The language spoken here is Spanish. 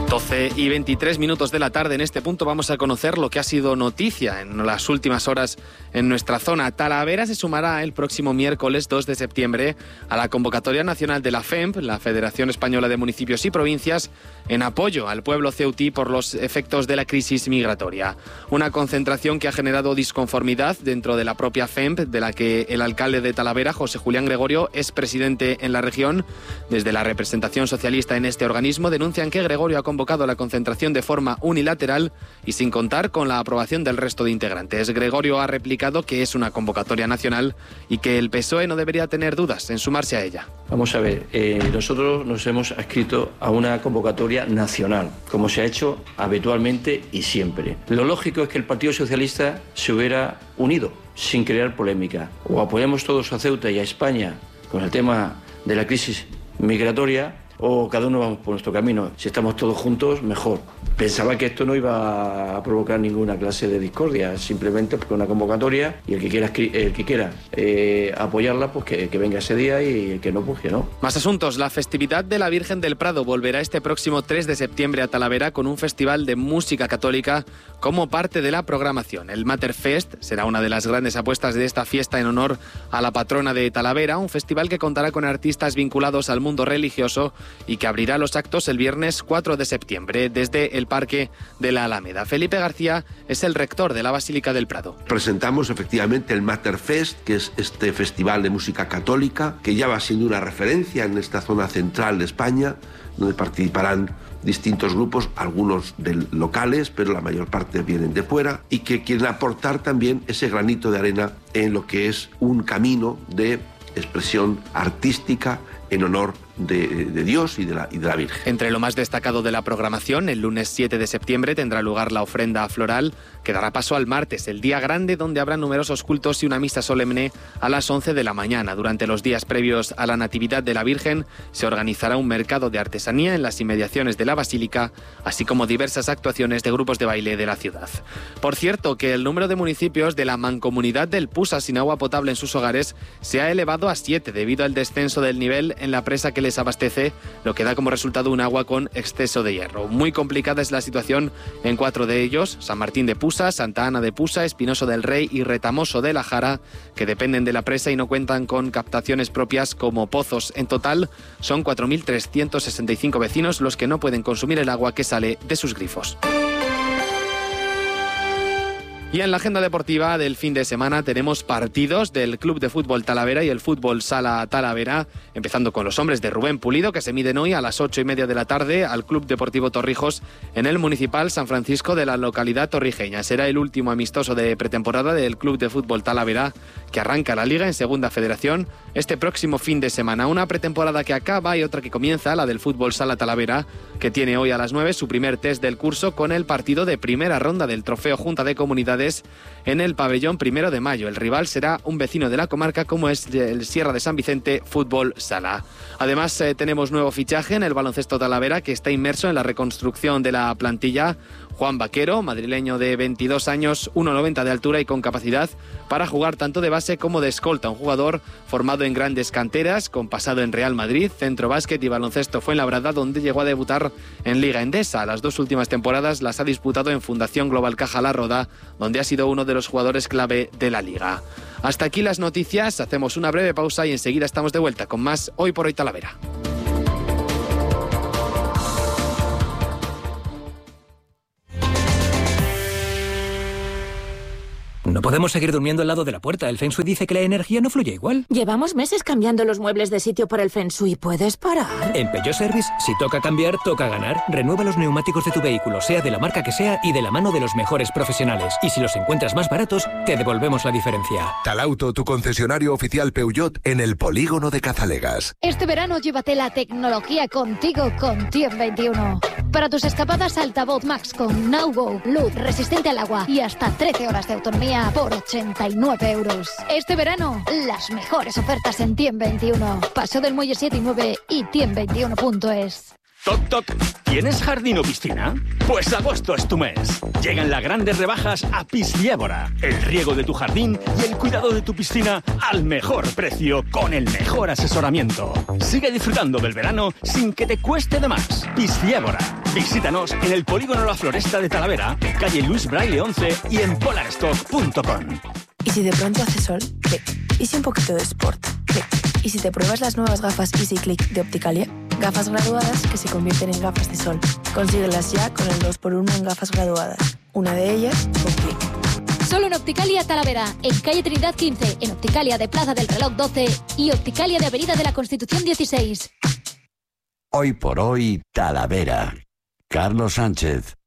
12:23 de la tarde. En este punto vamos a conocer lo que ha sido noticia en las últimas horas en nuestra zona. Talavera se sumará el próximo miércoles 2 de septiembre a la convocatoria nacional de la FEMP, la Federación Española de Municipios y Provincias, en apoyo al pueblo ceutí por los efectos de la crisis migratoria. Una concentración que ha generado disconformidad dentro de la propia FEMP, de la que el alcalde de Talavera, José Julián Gregorio, es presidente en la región. Desde la representación socialista en este organismo denuncian que Gregorio ha convocado la concentración de forma unilateral y sin contar con la aprobación del resto de integrantes. Gregorio ha replicado que es una convocatoria nacional y que el PSOE no debería tener dudas en sumarse a ella. Vamos a ver, nosotros nos hemos adscrito a una convocatoria nacional, como se ha hecho habitualmente y siempre. Lo lógico es que el Partido Socialista se hubiera unido sin crear polémica. O apoyamos todos a Ceuta y a España con el tema de la crisis migratoria, o cada uno vamos por nuestro camino. Si estamos todos juntos, mejor. Pensaba que esto no iba a provocar ninguna clase de discordia, simplemente porque una convocatoria y el que quiera apoyarla, pues que venga ese día, y el que no, pues que no. Más asuntos. La festividad de la Virgen del Prado volverá este próximo 3 de septiembre a Talavera con un festival de música católica como parte de la programación. El Materfest será una de las grandes apuestas de esta fiesta en honor a la patrona de Talavera, un festival que contará con artistas vinculados al mundo religioso y que abrirá los actos el viernes 4 de septiembre desde el Parque de la Alameda. Felipe García es el rector de la Basílica del Prado. Presentamos efectivamente el Materfest, que es este festival de música católica, que ya va siendo una referencia en esta zona central de España, donde participarán distintos grupos, algunos locales, pero la mayor parte vienen de fuera, y que quieren aportar también ese granito de arena en lo que es un camino de expresión artística en honor de Dios y de la Virgen. Entre lo más destacado de la programación, el lunes 7 de septiembre tendrá lugar la ofrenda floral, que dará paso al martes, el día grande, donde habrá numerosos cultos y una misa solemne a las 11 de la mañana. Durante los días previos a la Natividad de la Virgen se organizará un mercado de artesanía en las inmediaciones de la Basílica, así como diversas actuaciones de grupos de baile de la ciudad. Por cierto, que el número de municipios de la mancomunidad del Pusa sin agua potable en sus hogares se ha elevado a 7 debido al descenso del nivel en la presa que les abastece, lo que da como resultado un agua con exceso de hierro. Muy complicada es la situación en 4 de ellos: San Martín de Pusa, Santa Ana de Pusa, Espinoso del Rey y Retamoso de la Jara, que dependen de la presa y no cuentan con captaciones propias como pozos. En total son 4.365 vecinos los que no pueden consumir el agua que sale de sus grifos. Y en la agenda deportiva del fin de semana tenemos partidos del Club de Fútbol Talavera y el Fútbol Sala Talavera, empezando con los hombres de Rubén Pulido, que se miden hoy a las 8:30 de la tarde al Club Deportivo Torrijos en el Municipal San Francisco de la localidad torrijeña. Será el último amistoso de pretemporada del Club de Fútbol Talavera, que arranca la Liga en Segunda Federación este próximo fin de semana. Una pretemporada que acaba y otra que comienza, la del Fútbol Sala Talavera, que tiene hoy a las 9 su primer test del curso con el partido de primera ronda del Trofeo Junta de Comunidades en el pabellón 1 de Mayo. El rival será un vecino de la comarca, como es el Sierra de San Vicente Fútbol Sala. Además, tenemos nuevo fichaje en el baloncesto Talavera, que está inmerso en la reconstrucción de la plantilla. Juan Vaquero, madrileño de 22 años, 1,90 de altura y con capacidad para jugar tanto de base como de escolta. Un jugador formado en grandes canteras, con pasado en Real Madrid, Centro Básquet y Baloncesto Fuenlabrada, donde llegó a debutar en Liga Endesa. Las 2 últimas temporadas las ha disputado en Fundación Global Caja La Roda, donde ha sido uno de los jugadores clave de la Liga. Hasta aquí las noticias, hacemos una breve pausa y enseguida estamos de vuelta con más Hoy por Hoy Talavera. No podemos seguir durmiendo al lado de la puerta. El Feng Shui dice que la energía no fluye igual. Llevamos meses cambiando los muebles de sitio por el Feng Shui. ¿Puedes parar? En Peugeot Service, si toca cambiar, toca ganar. Renueva los neumáticos de tu vehículo, sea de la marca que sea y de la mano de los mejores profesionales. Y si los encuentras más baratos, te devolvemos la diferencia. Talauto, tu concesionario oficial Peugeot en el polígono de Cazalegas. Este verano llévate la tecnología contigo con TIEM 21. Para tus escapadas, altavoz Max con Now-Go, luz resistente al agua y hasta 13 horas de autonomía por 89 euros. Este verano, las mejores ofertas en TIEM 21. Paso del Muelle 7 y 9 y TIEM21.es. Toc, toc. ¿Tienes jardín o piscina? Pues agosto es tu mes. Llegan las grandes rebajas a Pisciébora. El riego de tu jardín y el cuidado de tu piscina al mejor precio con el mejor asesoramiento. Sigue disfrutando del verano sin que te cueste de más. Pisciébora. Visítanos en el Polígono La Floresta de Talavera, calle Luis Braille 11 y en polarstock.com. ¿Y si de pronto hace sol? Clic. ¿Y si un poquito de sport? Clic. ¿Y si te pruebas las nuevas gafas Easy Click de Opticalia? Gafas graduadas que se convierten en gafas de sol. Consíguelas ya con el 2x1 en gafas graduadas. Una de ellas con Clic. Solo en Opticalia Talavera, en calle Trinidad 15, en Opticalia de Plaza del Reloj 12 y Opticalia de Avenida de la Constitución 16. Hoy por hoy, Talavera. Carlos Sánchez.